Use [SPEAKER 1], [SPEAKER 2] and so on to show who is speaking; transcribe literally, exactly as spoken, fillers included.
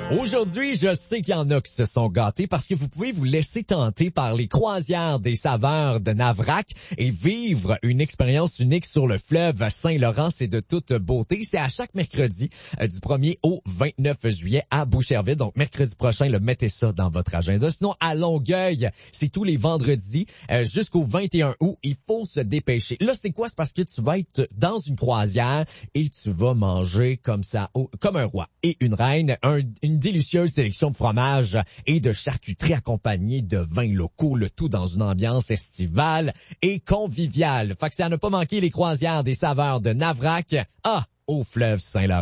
[SPEAKER 1] Aujourd'hui, je sais qu'il y en a qui se sont gâtés parce que vous pouvez vous laisser tenter par les croisières des saveurs de Navrac et vivre une expérience unique sur le fleuve Saint-Laurent. C'est de toute beauté. C'est à chaque mercredi euh, du premier au vingt-neuf juillet à Boucherville. Donc, mercredi prochain, le mettez ça dans votre agenda. Sinon, à Longueuil, c'est tous les vendredis euh, jusqu'au vingt et un août. Il faut se dépêcher. Là, c'est quoi? C'est parce que tu vas être dans une croisière et tu vas manger comme ça, oh, comme un roi et une reine. Un, une délicieuse sélection de fromages et de charcuterie accompagnée de vins locaux, le tout dans une ambiance estivale et conviviale. Fait que c'est à ne pas manquer les croisières des saveurs de Navrac, ah, au fleuve Saint-Laurent.